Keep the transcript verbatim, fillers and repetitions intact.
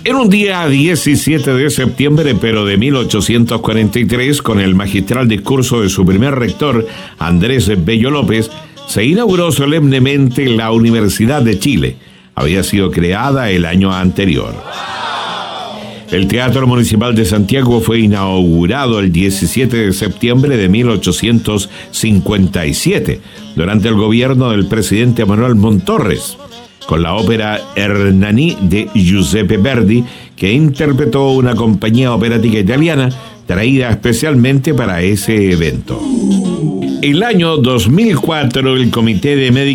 En un día diecisiete de septiembre, pero de mil ochocientos cuarenta y tres, con el magistral discurso de su primer rector, Andrés Bello López, se inauguró solemnemente la Universidad de Chile. Había sido creada el año anterior. El Teatro Municipal de Santiago fue inaugurado el diecisiete de septiembre de mil ochocientos cincuenta y siete, durante el gobierno del presidente Manuel Montorres, con la ópera Hernani de Giuseppe Verdi, que interpretó una compañía operática italiana traída especialmente para ese evento. El año dos mil cuatro, el Comité de Médicos